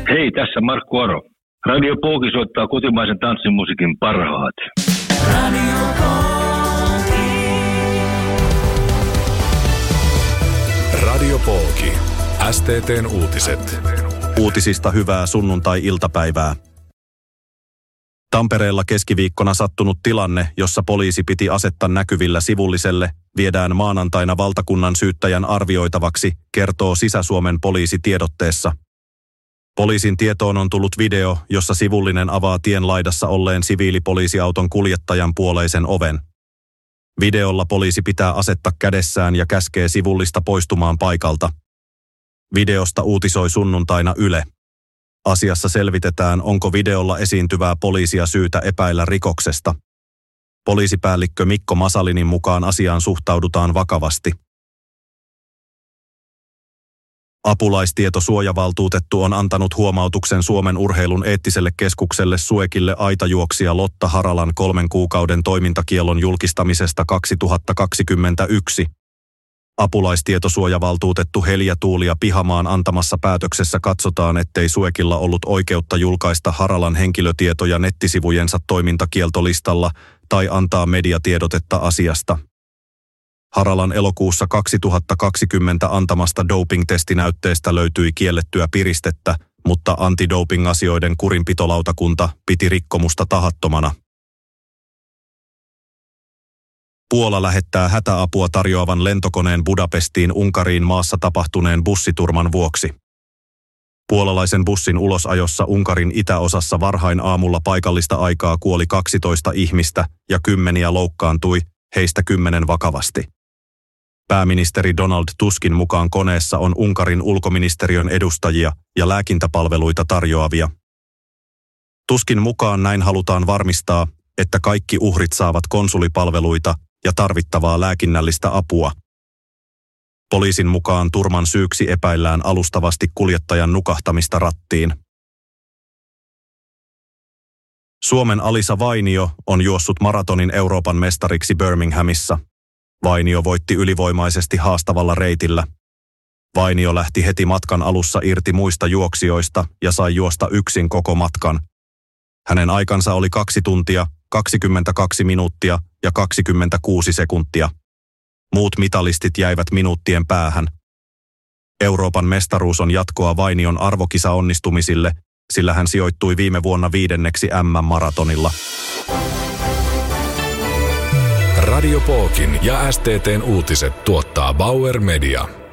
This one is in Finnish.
Hei, tässä Markku Oro. Radio Pooki soittaa kotimaisen tanssimusiikin parhaat. Radio Pooki. Radio Pooki. STT:n uutiset. Uutisista hyvää sunnuntai-iltapäivää. Tampereella keskiviikkona sattunut tilanne, jossa poliisi piti asetta näkyvillä sivulliselle, viedään maanantaina valtakunnan syyttäjän arvioitavaksi, kertoo Sisä-Suomen poliisi tiedotteessa. Poliisin tietoon on tullut video, jossa sivullinen avaa tien laidassa olleen siviilipoliisiauton kuljettajan puoleisen oven. Videolla poliisi pitää asetta kädessään ja käskee sivullista poistumaan paikalta. Videosta uutisoi sunnuntaina Yle. Asiassa selvitetään, onko videolla esiintyvää poliisia syytä epäillä rikoksesta. Poliisipäällikkö Mikko Masalinin mukaan asiaan suhtaudutaan vakavasti. Apulaistietosuojavaltuutettu on antanut huomautuksen Suomen urheilun eettiselle keskukselle SUEKille aitajuoksija Lotta Haralan 3 kuukauden toimintakiellon julkistamisesta 2021. Apulaistietosuojavaltuutettu Helja-Tuulia Pihamaan antamassa päätöksessä katsotaan, ettei SUEKilla ollut oikeutta julkaista Haralan henkilötietoja nettisivujensa toimintakieltolistalla tai antaa mediatiedotetta asiasta. Haralan elokuussa 2020 antamasta doping-testinäytteestä löytyi kiellettyä piristettä, mutta antidoping-asioiden kurinpitolautakunta piti rikkomusta tahattomana. Puola lähettää hätäapua tarjoavan lentokoneen Budapestiin Unkariin maassa tapahtuneen bussiturman vuoksi. Puolalaisen bussin ulosajossa Unkarin itäosassa varhain aamulla paikallista aikaa kuoli 12 ihmistä ja 10 loukkaantui, heistä 10 vakavasti. Pääministeri Donald Tuskin mukaan koneessa on Unkarin ulkoministeriön edustajia ja lääkintäpalveluita tarjoavia. Tuskin mukaan näin halutaan varmistaa, että kaikki uhrit saavat konsulipalveluita ja tarvittavaa lääkinnällistä apua. Poliisin mukaan turman syyksi epäillään alustavasti kuljettajan nukahtamista rattiin. Suomen Alisa Vainio on juossut maratonin Euroopan mestariksi Birminghamissa. Vainio voitti ylivoimaisesti haastavalla reitillä. Vainio lähti heti matkan alussa irti muista juoksijoista ja sai juosta yksin koko matkan. Hänen aikansa oli 2 tuntia, 22 minuuttia ja 26 sekuntia. Muut mitalistit jäivät minuuttien päähän. Euroopan mestaruus on jatkoa Vainion arvokisaonnistumisille, sillä hän sijoittui viime vuonna 5. MM-maratonilla. Radio Pookin ja STT:n uutiset tuottaa Bauer Media.